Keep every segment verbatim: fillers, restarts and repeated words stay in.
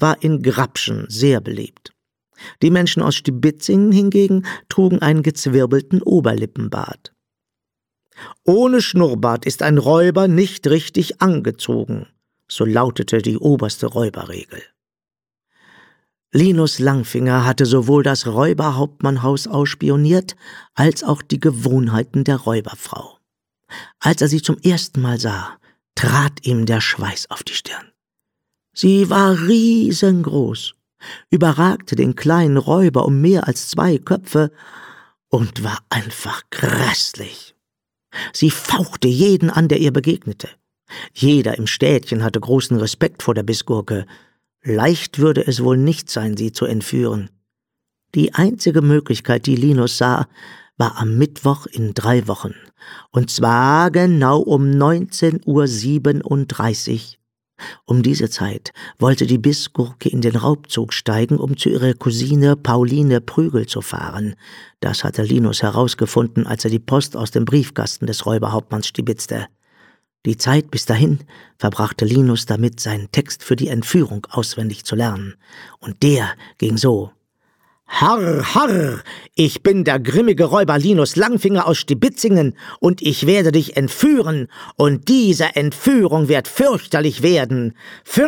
war in Grabschen sehr beliebt. Die Menschen aus Stibitzingen hingegen trugen einen gezwirbelten Oberlippenbart. »Ohne Schnurrbart ist ein Räuber nicht richtig angezogen«, so lautete die oberste Räuberregel. Linus Langfinger hatte sowohl das Räuberhauptmannhaus ausspioniert, als auch die Gewohnheiten der Räuberfrau. Als er sie zum ersten Mal sah, trat ihm der Schweiß auf die Stirn. Sie war riesengroß, überragte den kleinen Räuber um mehr als zwei Köpfe und war einfach grässlich. Sie fauchte jeden an, der ihr begegnete. Jeder im Städtchen hatte großen Respekt vor der Bissgurke. Leicht würde es wohl nicht sein, sie zu entführen. Die einzige Möglichkeit, die Linus sah, war am Mittwoch in drei Wochen. Und zwar genau um neunzehn Uhr siebenunddreißig. Um diese Zeit wollte die Bissgurke in den Raubzug steigen, um zu ihrer Cousine Pauline Prügel zu fahren. Das hatte Linus herausgefunden, als er die Post aus dem Briefkasten des Räuberhauptmanns stibitzte. Die Zeit bis dahin verbrachte Linus damit, seinen Text für die Entführung auswendig zu lernen. Und der ging so: »Harr, harr, ich bin der grimmige Räuber Linus Langfinger aus Stibitzingen und ich werde dich entführen und diese Entführung wird fürchterlich werden.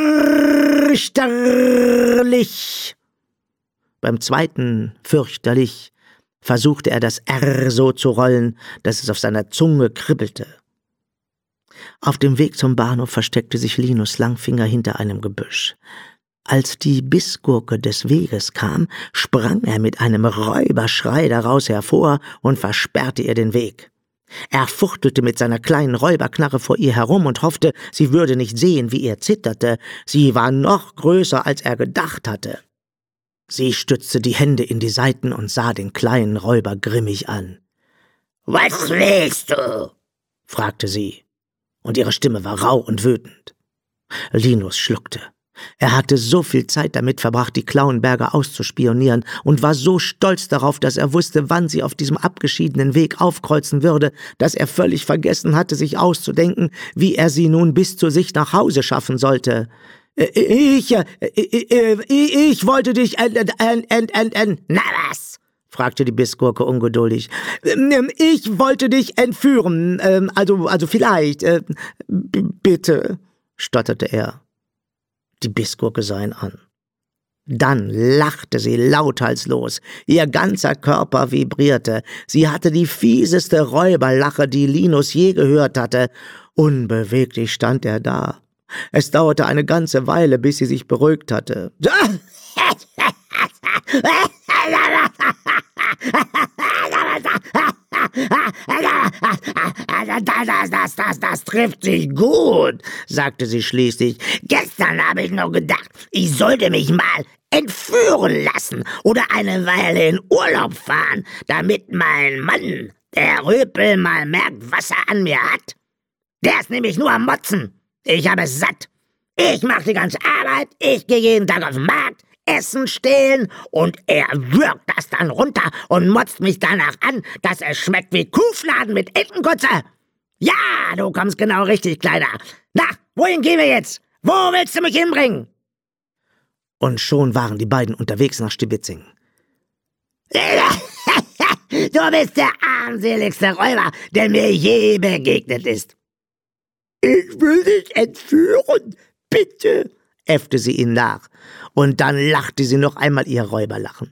Fürchterlich!« Beim zweiten fürchterlich versuchte er das R so zu rollen, dass es auf seiner Zunge kribbelte. Auf dem Weg zum Bahnhof versteckte sich Linus Langfinger hinter einem Gebüsch. Als die Bissgurke des Weges kam, sprang er mit einem Räuberschrei daraus hervor und versperrte ihr den Weg. Er fuchtelte mit seiner kleinen Räuberknarre vor ihr herum und hoffte, sie würde nicht sehen, wie er zitterte. Sie war noch größer, als er gedacht hatte. Sie stützte die Hände in die Seiten und sah den kleinen Räuber grimmig an. »Was willst du?« fragte sie, und ihre Stimme war rau und wütend. Linus schluckte. Er hatte so viel Zeit damit verbracht, die Klauenberger auszuspionieren und war so stolz darauf, dass er wusste, wann sie auf diesem abgeschiedenen Weg aufkreuzen würde, dass er völlig vergessen hatte, sich auszudenken, wie er sie nun bis zu sich nach Hause schaffen sollte. »Ich, äh, ich, ich wollte dich, äh, äh, äh, äh, äh, na was?« fragte die Bissgurke ungeduldig. »Ich wollte dich entführen, äh, also, also vielleicht, äh, b- bitte«, stotterte er. Die Bissgurke sah ihn an. Dann lachte sie lauthals. Ihr ganzer Körper vibrierte. Sie hatte die fieseste Räuberlache, die Linus je gehört hatte. Unbeweglich stand er da. Es dauerte eine ganze Weile, bis sie sich beruhigt hatte. Das, das, das, das trifft sich gut, sagte sie schließlich. Gestern habe ich noch gedacht, ich sollte mich mal entführen lassen oder eine Weile in Urlaub fahren, damit mein Mann, der Röpel, mal merkt, was er an mir hat. Der ist nämlich nur am Motzen. Ich habe es satt. Ich mache die ganze Arbeit, ich gehe jeden Tag auf den Markt, Essen stehlen und er würgt das dann runter und motzt mich danach an, dass es schmeckt wie Kuhfladen mit Entenkotze. Ja, du kommst genau richtig, Kleiner. Na, wohin gehen wir jetzt? Wo willst du mich hinbringen? Und schon waren die beiden unterwegs nach Stibitzingen. Du bist der armseligste Räuber, der mir je begegnet ist. Ich will dich entführen, bitte, äffte sie ihn nach, und dann lachte sie noch einmal ihr Räuberlachen.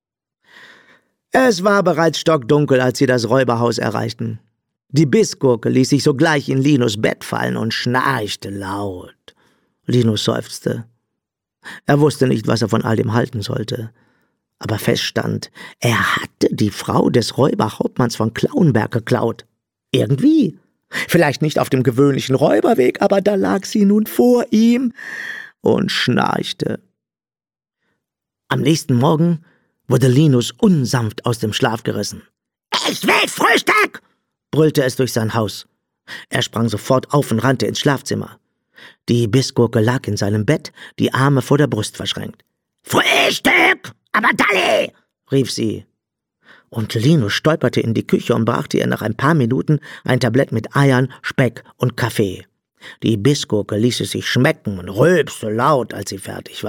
Es war bereits stockdunkel, als sie das Räuberhaus erreichten. Die Bissgurke ließ sich sogleich in Linus Bett fallen und schnarchte laut. Linus seufzte. Er wusste nicht, was er von all dem halten sollte. Aber fest stand, er hatte die Frau des Räuberhauptmanns von Klauenberg geklaut. Irgendwie. Vielleicht nicht auf dem gewöhnlichen Räuberweg, aber da lag sie nun vor ihm und schnarchte. Am nächsten Morgen wurde Linus unsanft aus dem Schlaf gerissen. »Ich will Frühstück!« brüllte es durch sein Haus. Er sprang sofort auf und rannte ins Schlafzimmer. Die Bissgurke lag in seinem Bett, die Arme vor der Brust verschränkt. »Frühstück! Aber Dalli!« rief sie. Und Linus stolperte in die Küche und brachte ihr nach ein paar Minuten ein Tablett mit Eiern, Speck und Kaffee. Die Bissgurke ließ es sich schmecken und rülpste laut, als sie fertig war.